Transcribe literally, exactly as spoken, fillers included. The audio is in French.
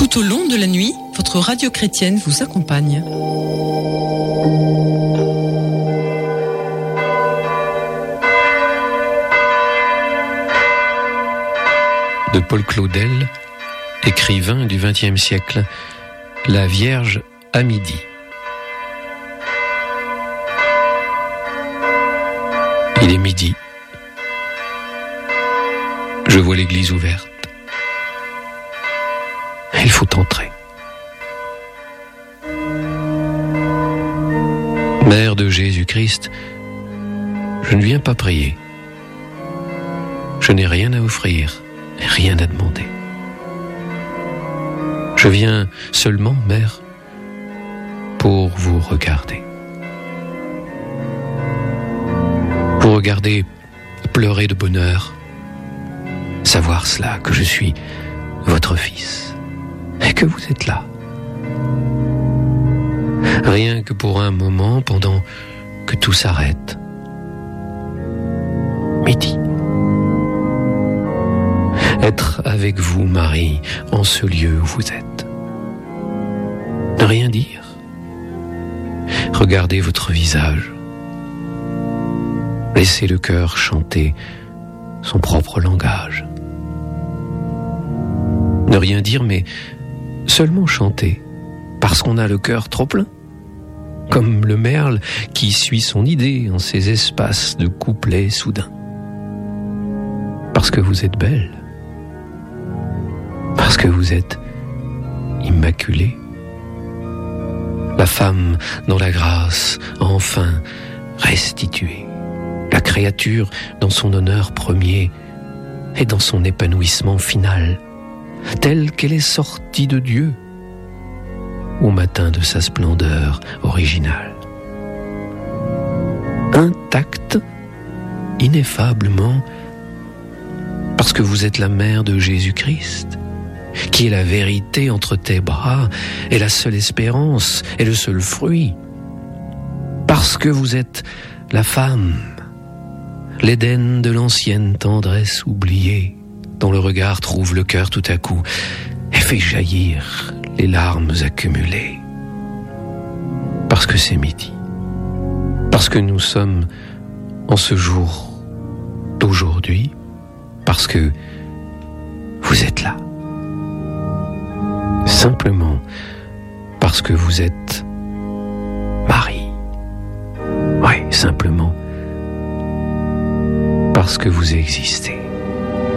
Tout au long de la nuit, votre radio chrétienne vous accompagne. De Paul Claudel, écrivain du vingtième siècle, La Vierge à midi. Il est midi. Je vois l'église ouverte. Il faut entrer. Mère de Jésus-Christ, je ne viens pas prier. Je n'ai rien à offrir, rien à demander. Je viens seulement, Mère, pour vous regarder. Vous regarder pleurer de bonheur, savoir cela, que je suis votre fils, et que vous êtes là. Rien que pour un moment, pendant que tout s'arrête. Midi. Être avec vous, Marie, en ce lieu où vous êtes. Ne rien dire. Regardez votre visage. Laissez le cœur chanter son propre langage. Ne rien dire, mais seulement chanter, parce qu'on a le cœur trop plein. Comme le merle qui suit son idée en ces espaces de couplets soudains. Parce que vous êtes belle. Parce que vous êtes immaculée. La femme dans la grâce, enfin restituée. La créature dans son honneur premier et dans son épanouissement final, telle qu'elle est sortie de Dieu au matin de sa splendeur originale. Intacte, ineffablement, parce que vous êtes la mère de Jésus-Christ, qui est la vérité entre tes bras et la seule espérance et le seul fruit. Parce que vous êtes la femme, l'Éden de l'ancienne tendresse oubliée, dont le regard trouve le cœur tout à coup et fait jaillir les larmes accumulées. Parce que c'est midi. Parce que nous sommes en ce jour d'aujourd'hui. Parce que vous êtes là. Simplement parce que vous êtes Marie. Oui, simplement parce que vous existez.